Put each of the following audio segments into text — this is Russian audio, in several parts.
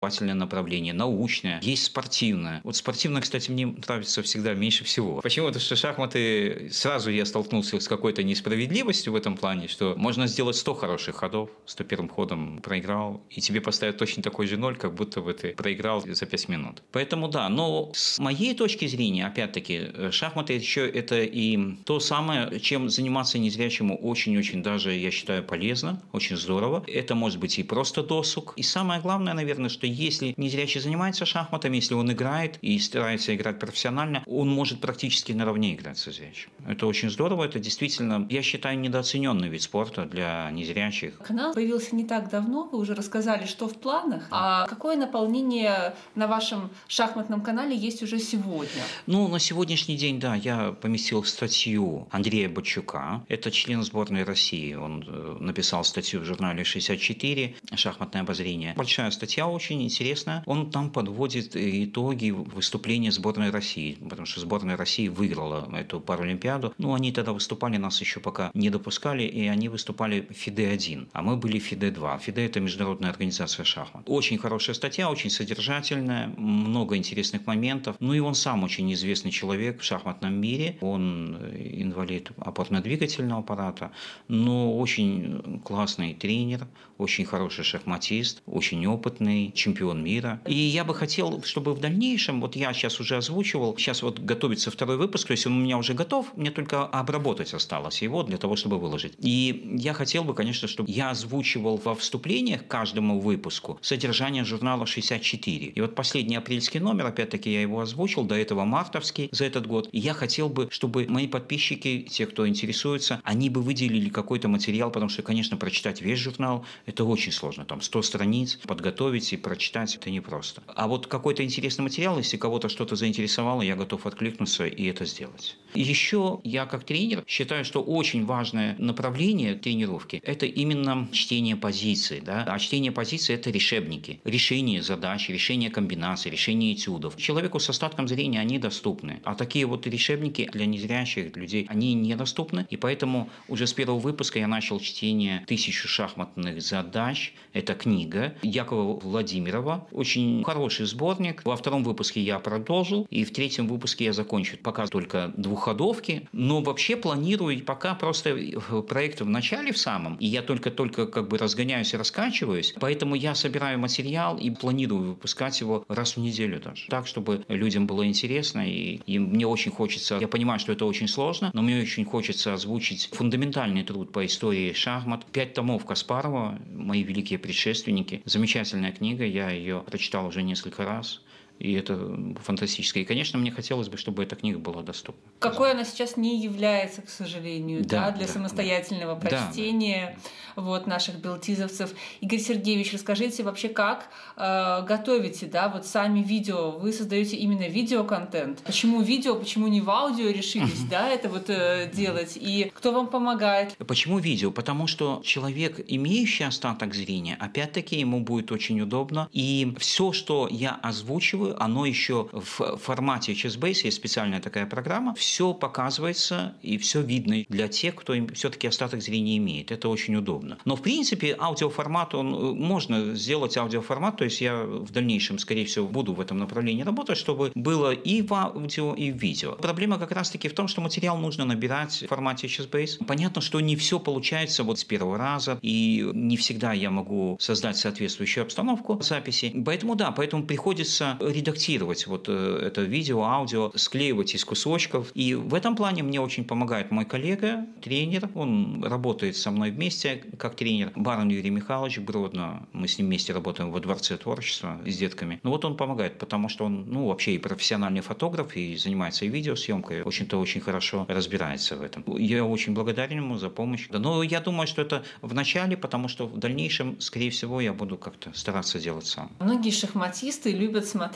образовательное направление, научное, есть спортивное. Вот спортивное, кстати, мне нравится всегда меньше всего. Почему? Потому что шахматы, сразу я столкнулся с какой-то несправедливостью в этом плане, что можно сделать 100 хороших ходов, 101-м ходом проиграл, и тебе поставят точно такой же ноль, как будто бы ты проиграл за 5 минут. Поэтому да, но с моей точки зрения, опять-таки, шахматы еще это и то самое, чем заниматься незрячему очень-очень даже, я считаю, полезно, очень здорово. Это может быть и просто досуг. И самое главное, наверное, что если незрячий занимается шахматами, если он играет и старается играть профессионально, он может практически наравне играть со зрячим. Это очень здорово, это действительно, я считаю, недооцененный вид спорта для незрячих. Канал появился не так давно, вы уже рассказали, что в планах, а какое наполнение на вашем шахматном канале есть уже сегодня? Ну, на сегодняшний день, да, я поместил статью Андрея Бочука, это член сборной России, он написал статью в журнале «64», «Шахматное обозрение». Большая статья, очень интересная. Он там подводит итоги выступления сборной России, потому что сборная России выиграла эту Паралимпиаду. Ну, они тогда выступали, нас еще пока не допускали, и они выступали в ФИДЕ-1, а мы были в ФИДЕ-2. ФИДЕ – это международная организация шахмат. Очень хорошая статья, очень содержательная, много интересных моментов. Ну, и он сам очень известный человек в шахматном мире. Он инвалид опорно-двигательного аппарата, но очень классный тренер, очень хороший шахматист, очень опытный, чемпион мира. И я бы хотел, чтобы в дальнейшем, вот я сейчас уже озвучивал, сейчас вот готовится второй выпуск, то есть он у меня уже готов, мне только обработать осталось его для того, чтобы выложить. И я хотел бы, конечно, чтобы я озвучивал во вступлениях к каждому выпуску содержание журнала «64». И вот последний апрельский номер, опять-таки я его озвучил, до этого мартовский за этот год. И я хотел бы, чтобы мои подписчики, те, кто интересуется, они бы выделили какой-то материал, потому что, конечно, прочитать весь журнал – это очень сложно. Там 100 страниц, подготовить и прочитать – это непросто. А вот какой-то интересный материал, если кого-то что-то заинтересовало, я готов откликнуться и это сделать. И еще я как тренер считаю, что очень важное направление тренировки – это именно чтение позиций. Да? А чтение позиций – это решебники, решение задач, решение комбинаций, решение этюдов. Человеку с остатком зрения они доступны. А такие вот решебники для незрячих людей, они недоступны. И поэтому уже с первого выпуска я начал чтение 1000 шахматных задач. Это книга Якова Владимирова. Очень хороший сборник. Во втором выпуске я продолжил. И в третьем выпуске я закончу. Пока только двухходовки. Но вообще планирую, пока просто проект в начале в самом. И я только как бы разгоняюсь и раскачиваюсь. Поэтому я собираю материал и планирую выпускать его раз в неделю даже. Так, чтобы людям было интересно. И мне очень хочется, я понимаю, что это очень сложно, но мне очень хочется озвучить фундаментальный труд по истории шахмат. 5 томов Каспарова, мои великие предшественники. Замечательная книга, я ее прочитал уже несколько раз. И это фантастическо. И, конечно, мне хотелось бы, чтобы эта книга была доступна. Какой она сейчас не является, к сожалению, для самостоятельного прочтения вот, наших белтизовцев. Игорь Сергеевич, расскажите вообще, как готовите, вот сами видео? Вы создаете именно видеоконтент. Почему видео, почему не в аудио решились, это вот делать? И кто вам помогает? Почему видео? Потому что человек, имеющий остаток зрения, опять-таки ему будет очень удобно. И все, что я озвучиваю, оно еще в формате Chessbase, есть специальная такая программа, все показывается и все видно для тех, кто все-таки остаток зрения имеет. Это очень удобно. Но, в принципе, аудиоформат, можно сделать аудиоформат, то есть я в дальнейшем, скорее всего, буду в этом направлении работать, чтобы было и в аудио, и в видео. Проблема как раз-таки в том, что материал нужно набирать в формате Chessbase. Понятно, что не все получается с первого раза, и не всегда я могу создать соответствующую обстановку записи. Поэтому приходится редактировать это видео, аудио, склеивать из кусочков. И в этом плане мне очень помогает мой коллега, тренер. Он работает со мной вместе как тренер. Барон Юрий Михайлович Гродно. Мы с ним вместе работаем во Дворце творчества с детками. Он помогает, потому что он вообще и профессиональный фотограф, и занимается и видеосъемкой. Очень хорошо разбирается в этом. Я очень благодарен ему за помощь. Но я думаю, что это в начале, потому что в дальнейшем, скорее всего, я буду как-то стараться делать сам. Многие шахматисты любят смотреть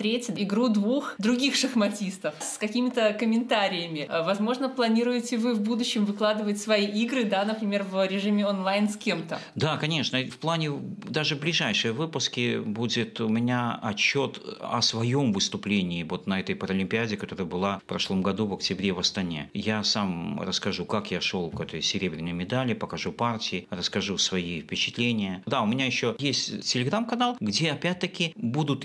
посмотреть игру двух других шахматистов с какими-то комментариями. Возможно, планируете вы в будущем выкладывать свои игры, да, например, в режиме онлайн с кем-то? Да, конечно. В плане даже ближайшие выпуски будет у меня отчет о своем выступлении вот на этой Паралимпиаде, которая была в прошлом году в октябре в Астане. Я сам расскажу, как я шел к этой серебряной медали, покажу партии, расскажу свои впечатления. Да, у меня еще есть телеграм-канал, где опять-таки будут